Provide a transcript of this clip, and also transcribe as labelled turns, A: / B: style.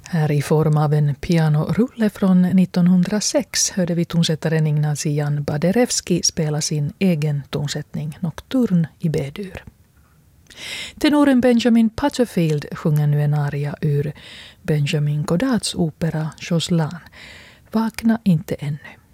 A: Här i form av en pianorulle från 1906 hörde vi tonsättaren Ignacy Jan Baderewski spela sin egen tonsättning Nocturne i B-dur. Tenoren Benjamin Butterfield sjunger nu en aria ur Benjamin Godards opera Joslan, Vakna inte ännu.